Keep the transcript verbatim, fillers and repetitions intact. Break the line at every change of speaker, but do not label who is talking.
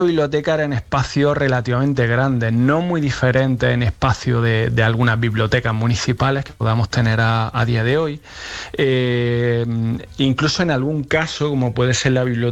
biblioteca era en espacios relativamente grandes, no muy diferentes en espacio de, de algunas bibliotecas municipales que podamos tener a, a día de hoy. Eh, incluso en algún caso, como puede ser la biblioteca